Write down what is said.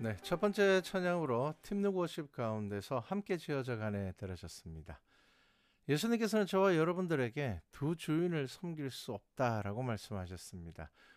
네, 첫 번째 찬양으로 팀 누구십 가운데서 함께 지어져 가네 들으셨습니다. 예수님께서는 저와 여러분들에게 두 주인을 섬길 수 없다라고 말씀하셨습니다.